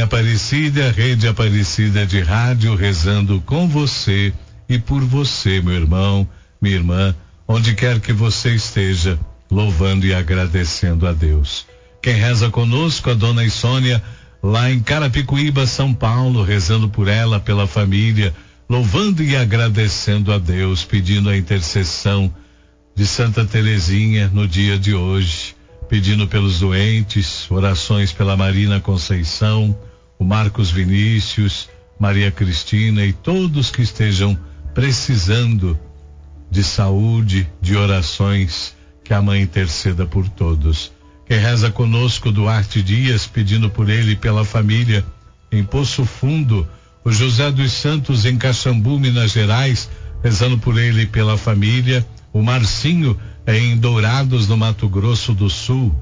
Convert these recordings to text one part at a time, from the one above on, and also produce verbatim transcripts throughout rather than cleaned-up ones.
Mãe Aparecida, Rede Aparecida de Rádio, rezando com você e por você, meu irmão, minha irmã, onde quer que você esteja, louvando e agradecendo a Deus. Quem reza conosco, a dona Isônia, lá em Carapicuíba, São Paulo, rezando por ela, pela família, louvando e agradecendo a Deus, pedindo a intercessão de Santa Terezinha no dia de hoje, pedindo pelos doentes, orações pela Marina Conceição, o Marcos Vinícius, Maria Cristina e todos que estejam precisando de saúde, de orações, que a mãe interceda por todos. Quem reza conosco, Duarte Dias, pedindo por ele e pela família, em Poço Fundo, o José dos Santos em Caxambu, Minas Gerais, rezando por ele e pela família, o Marcinho em Dourados, no Mato Grosso do Sul,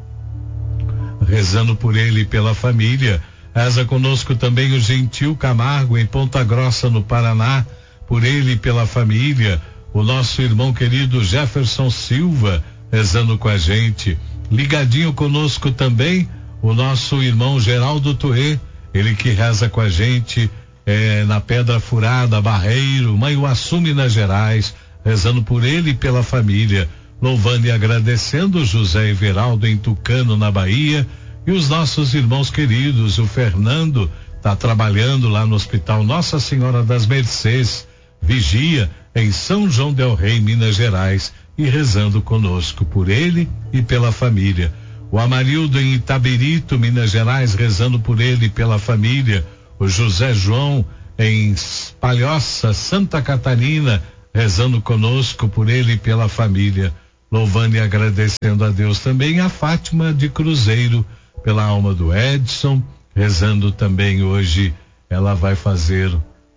rezando por ele e pela família. Reza conosco também o Gentil Camargo em Ponta Grossa, no Paraná, por ele e pela família, o nosso irmão querido Jefferson Silva, rezando com a gente. Ligadinho conosco também o nosso irmão Geraldo Tuê, ele que reza com a gente é, na Pedra Furada, Barreiro, Manhuaçu, Minas Gerais, rezando por ele e pela família, louvando e agradecendo José Everaldo em Tucano, na Bahia, e os nossos irmãos queridos, o Fernando está trabalhando lá no Hospital Nossa Senhora das Mercês, Vigia, em São João del Rei, Minas Gerais, e rezando conosco por ele e pela família. O Amarildo em Itabirito, Minas Gerais, rezando por ele e pela família. O José João em Palhoça, Santa Catarina, rezando conosco por ele e pela família, louvando e agradecendo a Deus. Também a Fátima de Cruzeiro, pela alma do Edson, rezando também hoje. Ela vai fazer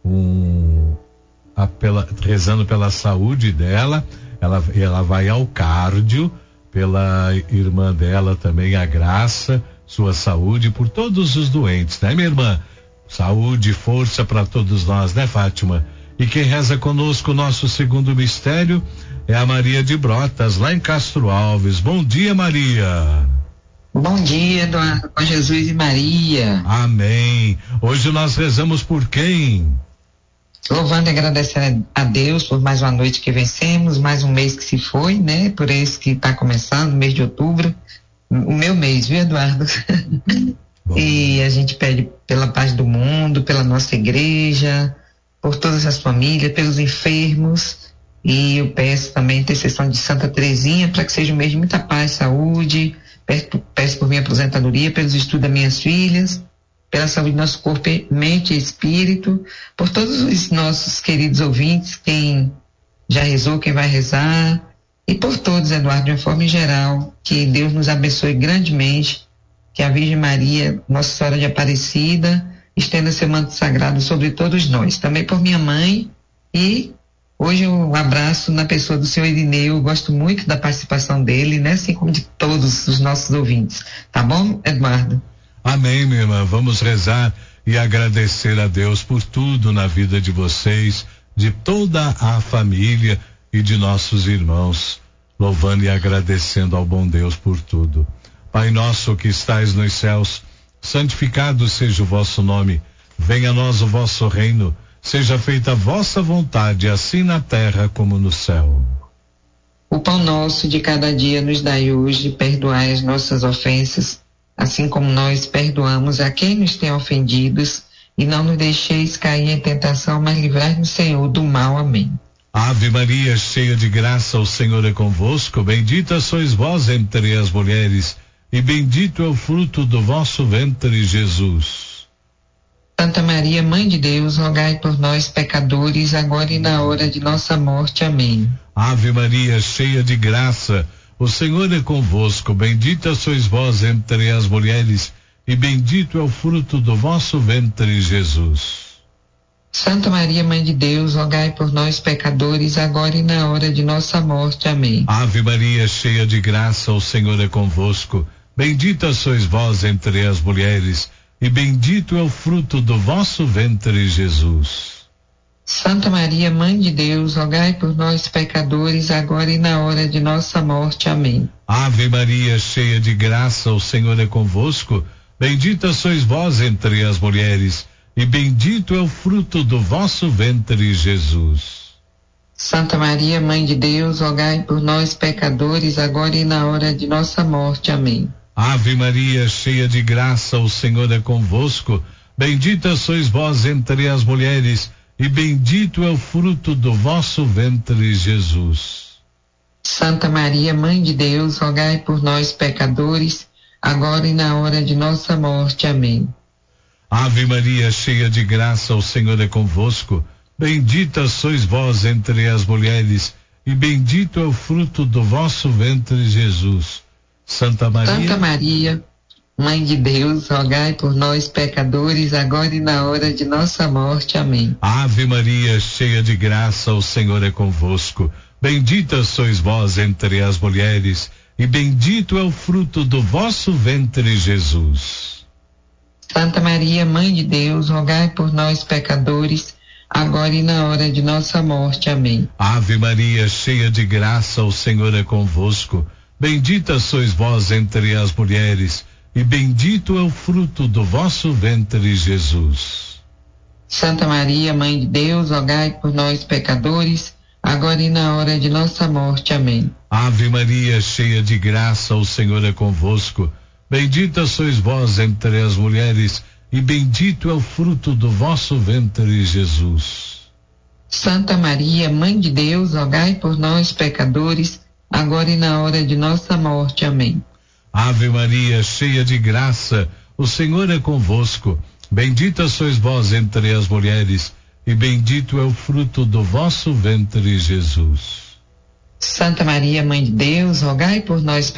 um a, pela, rezando pela saúde dela. Ela, ela vai ao cardio pela irmã dela também, a Graça, sua saúde, por todos os doentes, né, minha irmã? Saúde, força para todos nós, né, Fátima? E quem reza conosco o nosso segundo mistério é a Maria de Brotas, lá em Castro Alves. Bom dia, Maria. Bom dia, Eduardo, com Jesus e Maria. Amém. Hoje nós rezamos por quem? Louvando e agradecendo a Deus por mais uma noite que vencemos, mais um mês que se foi, né? Por esse que está começando, mês de outubro, o meu mês, viu, Eduardo? E a gente pede pela paz do mundo, pela nossa igreja, por todas as famílias, pelos enfermos, e eu peço também a intercessão de Santa Terezinha para que seja um mês de muita paz, saúde, peço, peço por minha aposentadoria, pelos estudos das minhas filhas, pela saúde do nosso corpo, mente e espírito, por todos os nossos queridos ouvintes, quem já rezou, quem vai rezar, e por todos, Eduardo, de uma forma geral, que Deus nos abençoe grandemente, que a Virgem Maria, Nossa Senhora de Aparecida, estenda seu manto sagrado sobre todos nós. Também por minha mãe, e hoje um abraço na pessoa do senhor Irineu, eu gosto muito da participação dele, né? Assim como de todos os nossos ouvintes. Tá bom, Eduardo? Amém, minha irmã. Vamos rezar e agradecer a Deus por tudo na vida de vocês, de toda a família e de nossos irmãos, louvando e agradecendo ao bom Deus por tudo. Pai nosso que estais nos céus, santificado seja o vosso nome, venha a nós o vosso reino, seja feita a vossa vontade, assim na terra como no céu. O pão nosso de cada dia nos dai hoje, perdoai as nossas ofensas, assim como nós perdoamos a quem nos tem ofendidos, e não nos deixeis cair em tentação, mas livrai-nos, Senhor, do mal. Amém. Ave Maria, cheia de graça, o Senhor é convosco, bendita sois vós entre as mulheres, e bendito é o fruto do vosso ventre, Jesus. Santa Maria, Mãe de Deus, rogai por nós, pecadores, agora e na hora de nossa morte. Amém. Ave Maria, cheia de graça, o Senhor é convosco, bendita sois vós entre as mulheres, e bendito é o fruto do vosso ventre, Jesus. Santa Maria, Mãe de Deus, rogai por nós, pecadores, agora e na hora de nossa morte. Amém. Ave Maria, cheia de graça, o Senhor é convosco, bendita sois vós entre as mulheres, e bendito é o fruto do vosso ventre, Jesus. Santa Maria, Mãe de Deus, rogai por nós, pecadores, agora e na hora de nossa morte. Amém. Ave Maria, cheia de graça, o Senhor é convosco, bendita sois vós entre as mulheres, e bendito é o fruto do vosso ventre, Jesus. Santa Maria, Mãe de Deus, rogai por nós, pecadores, agora e na hora de nossa morte. Amém. Ave Maria, cheia de graça, o Senhor é convosco. Bendita sois vós entre as mulheres, e bendito é o fruto do vosso ventre, Jesus. Santa Maria, Mãe de Deus, rogai por nós, pecadores, agora e na hora de nossa morte. Amém. Ave Maria, cheia de graça, o Senhor é convosco. Bendita sois vós entre as mulheres, e bendito é o fruto do vosso ventre, Jesus. Santa Maria, Santa Maria, Mãe de Deus, rogai por nós, pecadores, agora e na hora de nossa morte. Amém. Ave Maria, cheia de graça, o Senhor é convosco. Bendita sois vós entre as mulheres, e bendito é o fruto do vosso ventre, Jesus. Santa Maria, Mãe de Deus, rogai por nós, pecadores, agora e na hora de nossa morte. Amém. Ave Maria, cheia de graça, o Senhor é convosco. Bendita sois vós entre as mulheres, e bendito é o fruto do vosso ventre, Jesus. Santa Maria, Mãe de Deus, rogai por nós, pecadores, agora e na hora de nossa morte. Amém. Ave Maria, cheia de graça, o Senhor é convosco. Bendita sois vós entre as mulheres, e bendito é o fruto do vosso ventre, Jesus. Santa Maria, Mãe de Deus, rogai por nós, pecadores, agora e na hora de nossa morte. Amém. Ave Maria, cheia de graça, o Senhor é convosco. Bendita sois vós entre as mulheres, e bendito é o fruto do vosso ventre, Jesus. Santa Maria, Mãe de Deus, rogai por nós,